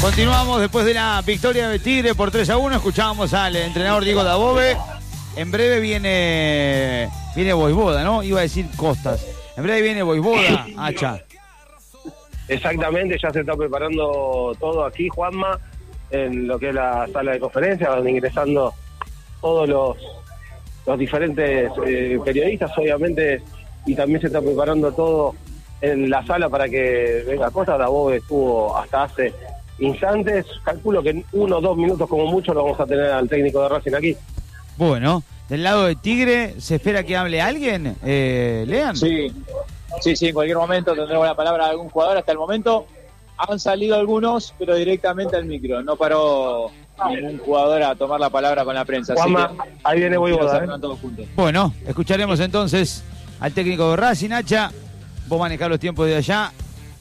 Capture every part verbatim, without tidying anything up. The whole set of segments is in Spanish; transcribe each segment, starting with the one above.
Continuamos después de la victoria de Tigre por tres a uno. Escuchábamos al entrenador Diego Dabove. En breve viene viene Voivoda, ¿no? Iba a decir Costas. En breve viene Voivoda, Hacha. Exactamente, ya se está preparando todo aquí, Juanma, en lo que es la sala de conferencias, donde ingresando todos los, los diferentes eh, periodistas, obviamente, y también se está preparando todo en la sala para que venga Costas. Dabove estuvo hasta hace instantes, calculo que en uno o dos minutos como mucho lo vamos a tener al técnico de Racing aquí. Bueno, del lado de Tigre, ¿se espera que hable alguien, eh, Lean? Sí, sí, sí, en cualquier momento tendremos la palabra de algún jugador. Hasta el momento han salido algunos, pero directamente al micro. No paró ningún jugador a tomar la palabra con la prensa. Juanma, así que, ahí viene Voivoda, ¿eh? todos juntos. Bueno, escucharemos entonces al técnico de Racing, Hacha. Vos manejás los tiempos de allá.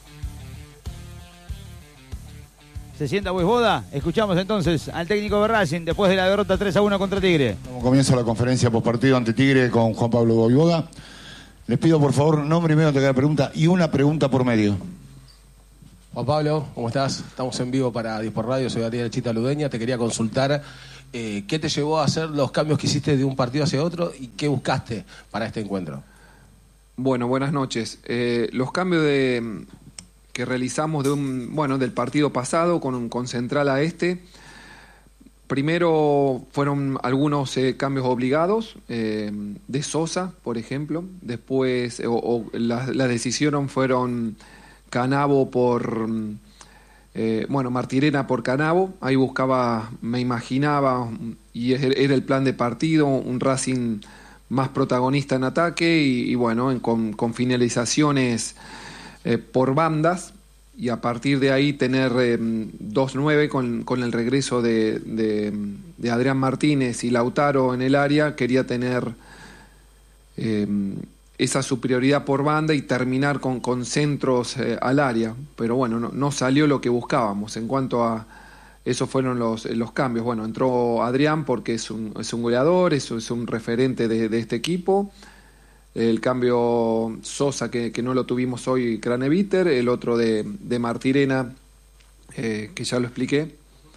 ¿Se sienta Voivoda? Escuchamos entonces al técnico de Racing después de la derrota tres a uno contra Tigre. Como comienza la conferencia postpartido ante Tigre con Juan Pablo Voivoda. Les pido por favor nombre y medio de cada pregunta y una pregunta por medio. Juan Pablo, ¿cómo estás? Estamos en vivo para Dispor Radio, soy Ariel Chita Ludeña. Te quería consultar eh, qué te llevó a hacer los cambios que hiciste de un partido hacia otro y qué buscaste para este encuentro. Bueno, buenas noches. Eh, los cambios de... que realizamos de un bueno del partido pasado con, con Central a este. Primero fueron algunos eh, cambios obligados, eh, de Sosa, por ejemplo. Después eh, o, o las la decisiones fueron Canavo por... Eh, bueno, Martirena por Canavo. Ahí buscaba, me imaginaba, y era el plan de partido, un Racing más protagonista en ataque y, y bueno, en, con, con finalizaciones... Eh, por bandas, y a partir de ahí tener eh, dos nueve con, con el regreso de, de, de Adrián Martínez y Lautaro en el área. Quería tener eh, esa superioridad por banda y terminar con, con centros eh, al área, pero bueno, no, no salió lo que buscábamos. En cuanto a esos fueron los, los cambios. Bueno, entró Adrián porque es un, es un goleador, es, es un referente de, de este equipo. El cambio Sosa, que, que no lo tuvimos hoy, Craneviter. El otro de, de Martirena, eh, que ya lo expliqué.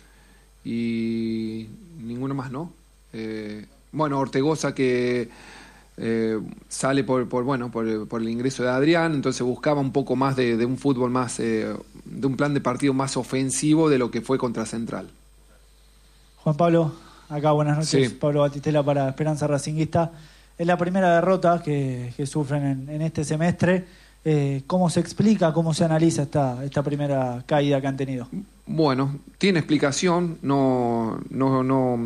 Y ninguno más, ¿no? Eh, bueno, Ortegoza, que eh, sale por, por, bueno, por, por el ingreso de Adrián. Entonces buscaba un poco más de, de un fútbol más, eh, de un plan de partido más ofensivo de lo que fue contra Central. Juan Pablo, acá buenas noches. Sí. Pablo Batistela para Esperanza Racinguista. Es la primera derrota que, que sufren en, en este semestre. Eh, ¿Cómo se explica, cómo se analiza esta, esta primera caída que han tenido? Bueno, tiene explicación. No, no, no,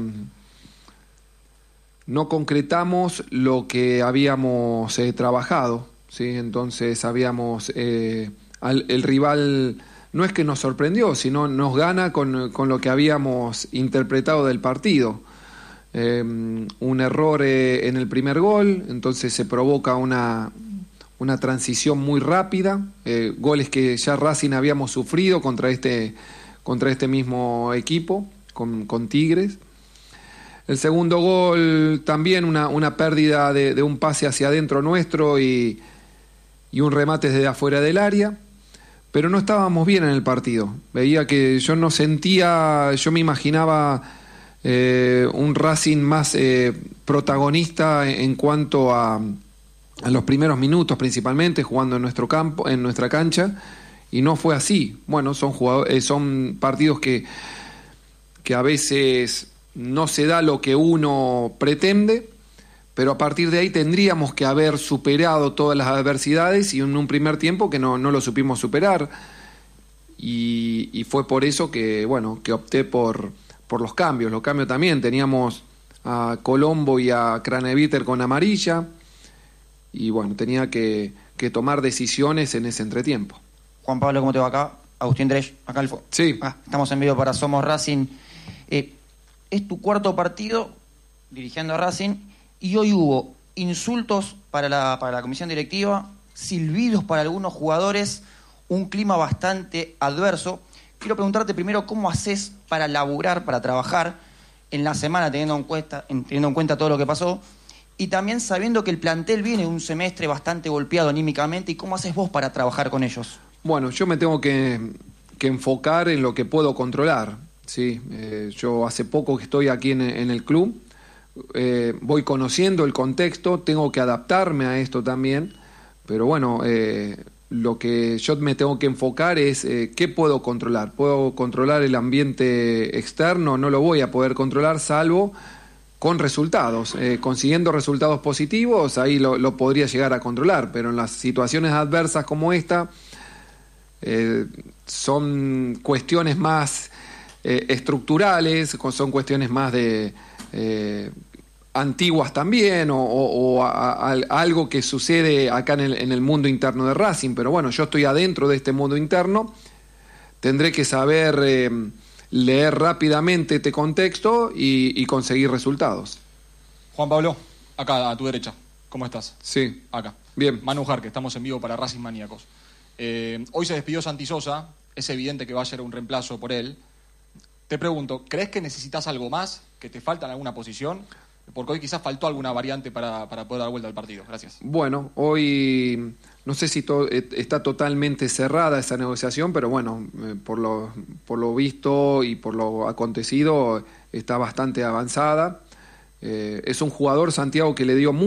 no concretamos lo que habíamos eh, trabajado, ¿sí? Entonces habíamos eh, al, el rival no es que nos sorprendió, sino nos gana con, con lo que habíamos interpretado del partido. Eh, un error eh, en el primer gol, entonces se provoca una, una transición muy rápida, eh, goles que ya Racing habíamos sufrido contra este, contra este mismo equipo, con, con Tigres. El segundo gol también una, una pérdida de, de un pase hacia adentro nuestro y, y un remate desde afuera del área, pero no estábamos bien en el partido. Veía que yo no sentía, yo me imaginaba Eh, un Racing más eh, protagonista en cuanto a, a los primeros minutos, principalmente jugando en nuestro campo, en nuestra cancha, y no fue así. Bueno, son jugadores, eh, son partidos que, que a veces no se da lo que uno pretende, pero a partir de ahí tendríamos que haber superado todas las adversidades y en un primer tiempo que no, no lo supimos superar, y, y fue por eso que, bueno, que opté por por los cambios. Los cambios también, teníamos a Colombo y a Craneviter con amarilla, y bueno, tenía que, que tomar decisiones en ese entretiempo. Juan Pablo, ¿cómo te va acá? Agustín Dresch, acá al... Sí. Ah, estamos en vivo para Somos Racing. Eh, es tu cuarto partido dirigiendo a Racing, y hoy hubo insultos para la, para la comisión directiva, silbidos para algunos jugadores, un clima bastante adverso. Quiero preguntarte primero cómo haces para laburar, para trabajar en la semana, teniendo en cuenta, teniendo en cuenta todo lo que pasó, y también sabiendo que el plantel viene de un semestre bastante golpeado anímicamente, y cómo haces vos para trabajar con ellos. Bueno, yo me tengo que, que enfocar en lo que puedo controlar. ¿Sí? Eh, yo hace poco que estoy aquí en, en el club, eh, voy conociendo el contexto, tengo que adaptarme a esto también, pero bueno, eh, lo que yo me tengo que enfocar es eh, qué puedo controlar. ¿Puedo controlar el ambiente externo? No lo voy a poder controlar salvo con resultados. Eh, consiguiendo resultados positivos, ahí lo, lo podría llegar a controlar, pero en las situaciones adversas como esta, eh, son cuestiones más eh, estructurales, son cuestiones más de eh, antiguas también, o, o, o a, a, a algo que sucede acá en el, en el mundo interno de Racing. Pero bueno, yo estoy adentro de este mundo interno, tendré que saber eh, leer rápidamente este contexto y, y conseguir resultados. Juan Pablo, acá a tu derecha, ¿cómo estás? Sí. Acá. Bien. Manu Jarque, estamos en vivo para Racing Maníacos. Eh, hoy se despidió Santi Sosa, es evidente que va a ser un reemplazo por él. Te pregunto, ¿crees que necesitas algo más? ¿Que te falta en alguna posición? Porque hoy quizás faltó alguna variante para, para poder dar vuelta al partido. Gracias. Bueno, hoy no sé si to, está totalmente cerrada esa negociación, pero bueno, eh, por lo, por lo visto y por lo acontecido está bastante avanzada. Eh, es un jugador, Santiago, que le dio mucho